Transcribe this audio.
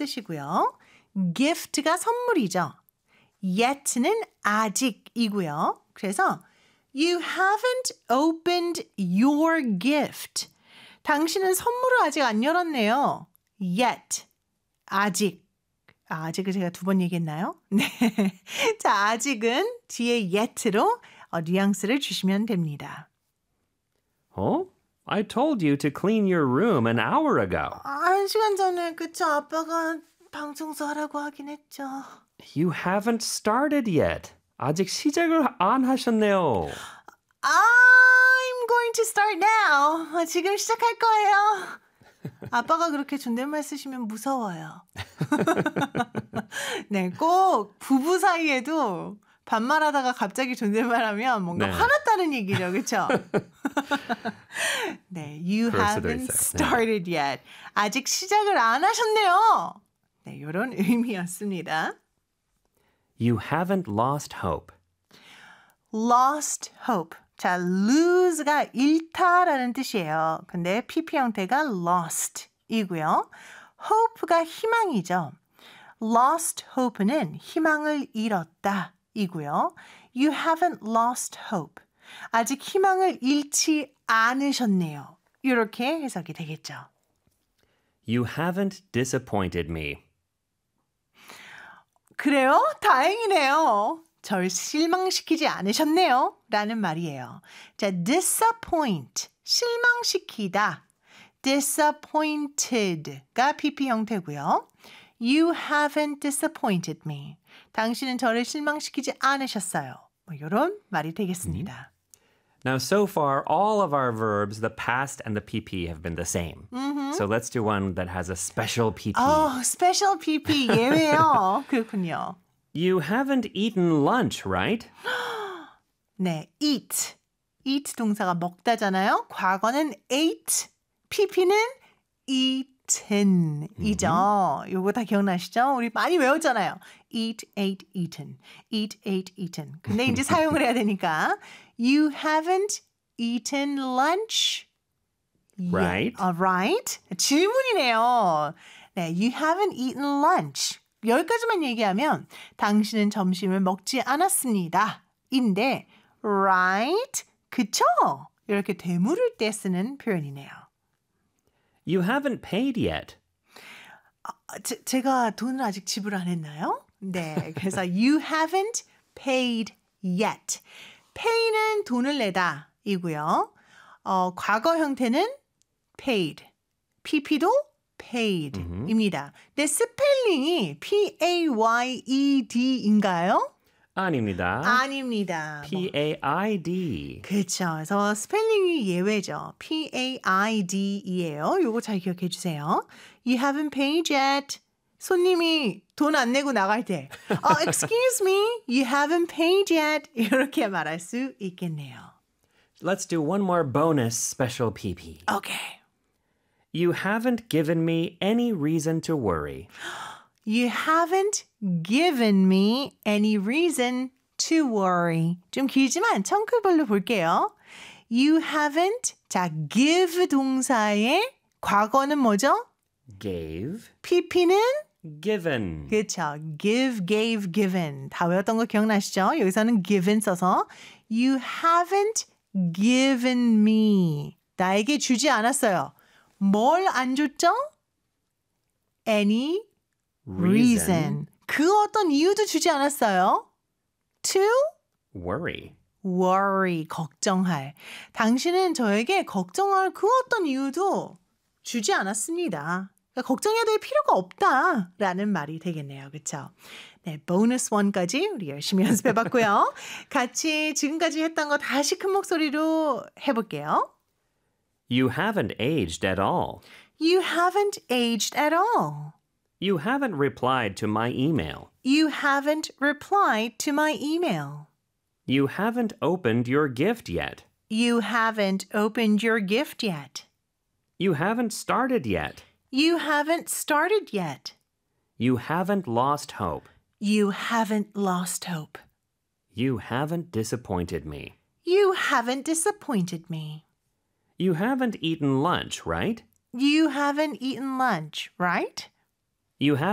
뜻이고요. gift가 선물이죠. yet는 아직이고요. 그래서 you haven't opened your gift. 당신은 선물을 아직 안 열었네요. yet, 아직. 아직을 제가 2번 얘기했나요? 네. 자, 아직은 뒤에 yet로 뉘앙스를 주시면 됩니다. I told you to clean your room an hour ago. 1시간 전에 그쵸? 아빠가 방 청소하라고 하긴 했죠. You haven't started yet. 아직 시작을 안 하셨네요. I'm going to start now. 지금 시작할 거예요. 아빠가 그렇게 존댓말 쓰시면 무서워요. 네, 꼭 부부 사이에도 반말하다가 갑자기 존댓말하면 뭔가 네. 화났다는 얘기죠, 그렇죠? 네, you haven't started yet. 아직 시작을 안 하셨네요. 네, 이런 의미였습니다. You haven't lost hope. Lost hope. 자, lose가 잃다라는 뜻이에요. 근데 PP 형태가 lost이고요. hope가 희망이죠. lost hope는 희망을 잃었다 이고요. You haven't lost hope. 아직 희망을 잃지 않으셨네요. 이렇게 해석이 되겠죠. You haven't disappointed me. 그래요? 다행이네요. 절 실망시키지 않으셨네요. 라는 말이에요. 자, disappoint, 실망시키다. disappointed가 PP 형태고요. You haven't disappointed me. 당신은 저를 실망시키지 않으셨어요. 뭐 이런 말이 되겠습니다. Now, so far, all of our verbs, the past and the PP, have been the same. So let's do one that has a special PP. special PP 예외요. 그렇군요. You haven't eaten lunch, right? 네, eat. eat 동사가 먹다잖아요. 과거는 ate, PP는 eaten이죠. 요거 다 기억나시죠? 우리 많이 외웠잖아요. eat, ate, eaten. eat, ate, eaten. 근데 이제 사용을 해야 되니까 You haven't eaten lunch Right. Right. 질문이네요. 네, You haven't eaten lunch. 여기까지만 얘기하면 당신은 점심을 먹지 않았습니다. 인데 right, 그쵸? 이렇게 되물을 때 쓰는 표현이네요. You haven't paid yet. 제가 돈을 아직 지불 안 했나요? 네, 그래서 you haven't paid yet. pay는 돈을 내다 이고요. 과거 형태는 paid. pp도 paid입니다. 근데 스펠링이 P-A-Y-E-D인가요? 아닙니다. 아닙니다. P-A-I-D. 그렇죠. 그래서 스펠링이 예외죠. P-A-I-D이에요. 요거 잘 기억해 주세요. You haven't paid yet. 손님이 돈 안 내고 나갈 때 excuse me, you haven't paid yet. 이렇게 말할 수 있겠네요. Let's do one more bonus special PP. Okay. You haven't given me any reason to worry. You haven't given me any reason to worry. 좀 길지만 청크별로 볼게요. You haven't, 자, give 동사의 과거는 뭐죠? Gave. PP는? Given. 그렇죠. give, gave, given. 다 외웠던 거 기억나시죠? 여기서는 given 써서 You haven't given me. 나에게 주지 않았어요. 뭘 안 줬죠? Any reason. 그 어떤 이유도 주지 않았어요. To Worry. worry, 걱정할. 당신은 저에게 걱정할 그 어떤 이유도 주지 않았습니다. 그러니까 걱정해야 될 필요가 없다라는 말이 되겠네요. 그렇죠? 네, 보너스 1까지 우리 열심히 연습해봤고요. 같이 지금까지 했던 거 다시 큰 목소리로 해볼게요. You haven't aged at all. You haven't aged at all. You haven't replied to my email. You haven't replied to my email. You haven't opened your gift yet. You haven't opened your gift yet. You haven't started yet. You haven't started yet. You haven't lost hope. You haven't lost hope. You haven't disappointed me. You haven't disappointed me. You haven't eaten lunch, right? You haven't eaten lunch, right? You haven't